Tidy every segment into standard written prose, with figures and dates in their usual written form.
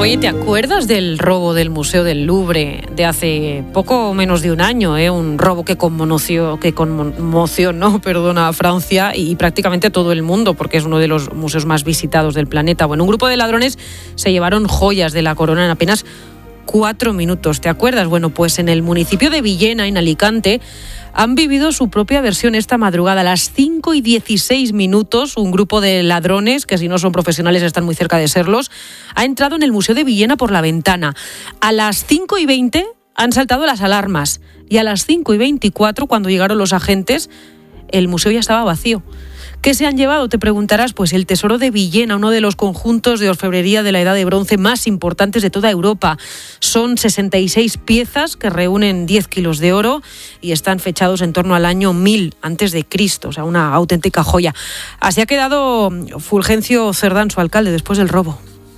Oye, ¿te acuerdas del robo del Museo del Louvre de hace poco menos de un año? Un robo que conmocionó a Francia y prácticamente a todo el mundo, porque es uno de los museos más visitados del planeta. Bueno, un grupo de ladrones se llevaron joyas de la corona en apenas 4 minutos. ¿Te acuerdas? Bueno, pues en el municipio de Villena, en Alicante, han vivido su propia versión esta madrugada. A las 5:16, un grupo de ladrones, que si no son profesionales están muy cerca de serlos, ha entrado en el Museo de Villena por la ventana. A las 5:20 han saltado las alarmas y a las 5:24, cuando llegaron los agentes, el museo ya estaba vacío. ¿Qué se han llevado? Te preguntarás. Pues el Tesoro de Villena, uno de los conjuntos de orfebrería de la Edad de Bronce más importantes de toda Europa. Son 66 piezas que reúnen 10 kilos de oro y están fechados en torno al año 1000 a.C., o sea, una auténtica joya. Así ha quedado Fulgencio Cerdán, su alcalde, después del robo.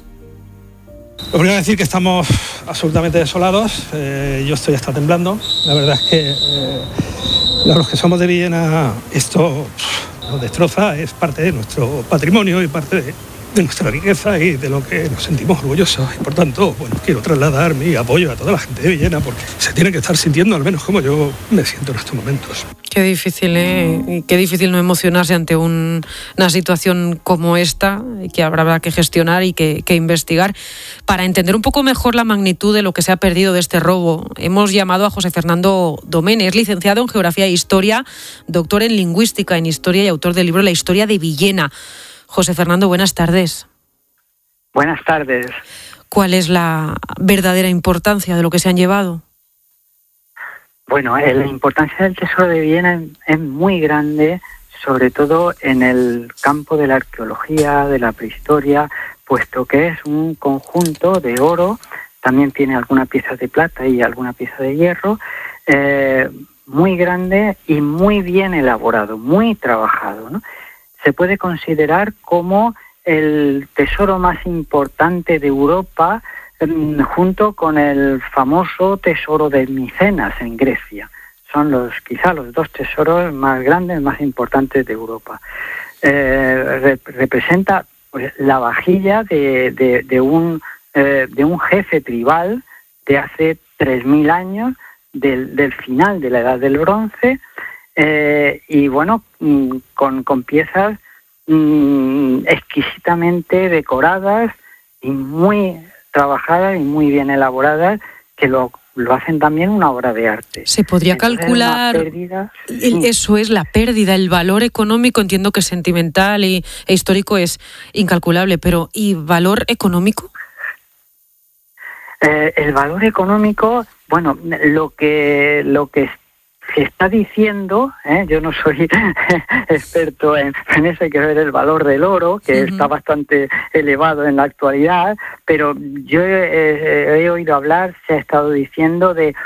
Lo primero es decir que estamos absolutamente desolados. Yo estoy hasta temblando. La verdad es que los que somos de Villena, esto nos destroza, es parte de nuestro patrimonio y parte de nuestra riqueza y de lo que nos sentimos orgullosos. Y por tanto, quiero trasladar mi apoyo a toda la gente de Villena, porque se tiene que estar sintiendo al menos como yo me siento en estos momentos. Qué difícil, ¿eh? Qué difícil no emocionarse ante una situación como esta, que habrá que gestionar y que investigar. Para entender un poco mejor la magnitud de lo que se ha perdido de este robo, hemos llamado a José Fernando Domene. Es licenciado en Geografía e Historia, doctor en Lingüística, en Historia y autor del libro La Historia de Villena. José Fernando, buenas tardes. Buenas tardes. ¿Cuál es la verdadera importancia de lo que se han llevado? Bueno, la importancia del Tesoro de Villena es muy grande, sobre todo en el campo de la arqueología, de la prehistoria, puesto que es un conjunto de oro, también tiene alguna pieza de plata y alguna pieza de hierro, muy grande y muy bien elaborado, muy trabajado, ¿no? Se puede considerar como el tesoro más importante de Europa, junto con el famoso tesoro de Micenas en Grecia. Son quizá los 2 tesoros más grandes, más importantes de Europa. Representa pues, la vajilla de un jefe tribal de hace 3000 años, del final de la Edad del Bronce, y bueno, con piezas exquisitamente decoradas y muy trabajadas y muy bien elaboradas, que lo hacen también una obra de arte. ¿Se podría calcular eso es la pérdida, el valor económico? Entiendo que sentimental e histórico es incalculable, pero ¿y valor económico? El valor económico, bueno, lo que se está diciendo, yo no soy experto en eso, hay que ver el valor del oro, que está bastante elevado en la actualidad, pero yo he oído hablar, se ha estado diciendo de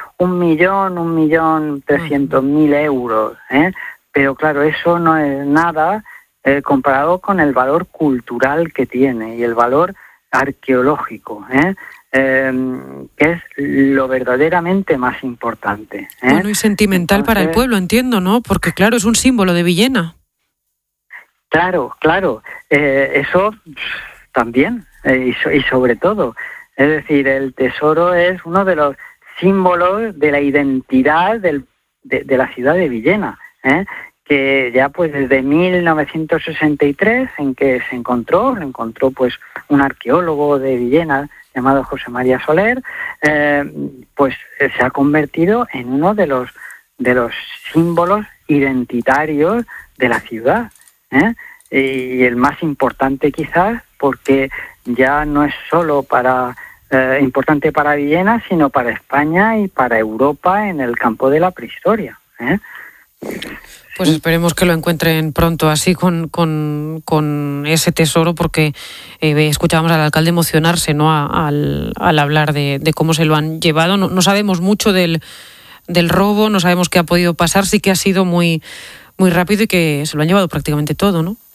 1.300.000 euros, pero claro, eso no es nada comparado con el valor cultural que tiene y el valor arqueológico, que es lo verdaderamente más importante. Bueno, y sentimental. Entonces, para el pueblo, entiendo, ¿no? Porque claro, es un símbolo de Villena. Claro. Eso también, y sobre todo. Es decir, el tesoro es uno de los símbolos de la identidad de la ciudad de Villena, que ya pues desde 1963, en que lo encontró pues un arqueólogo de Villena llamado José María Soler, pues se ha convertido en uno de los símbolos identitarios de la ciudad, y el más importante quizás, porque ya no es solo importante para Villena, sino para España y para Europa en el campo de la prehistoria. Pues esperemos que lo encuentren pronto así con ese tesoro, porque escuchábamos al alcalde emocionarse, ¿no? al hablar de cómo se lo han llevado. No sabemos mucho del robo, no sabemos qué ha podido pasar, sí que ha sido muy, muy rápido y que se lo han llevado prácticamente todo, ¿no?